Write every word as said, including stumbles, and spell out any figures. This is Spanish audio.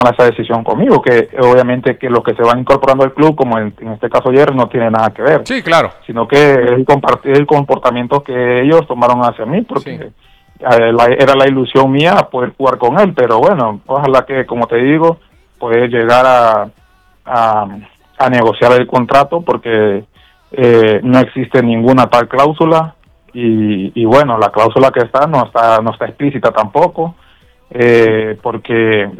esa decisión conmigo, que obviamente que los que se van incorporando al club, como en, en este caso Jerry, no tiene nada que ver. Sí, claro. Sino que es el, compartir el comportamiento que ellos tomaron hacia mí, porque Sí. eh, la, era la ilusión mía poder jugar con él, pero bueno, ojalá que, como te digo, poder llegar a, a, a negociar el contrato, porque eh, no existe ninguna tal cláusula, y, y bueno, la cláusula que está no está no está explícita tampoco, eh, porque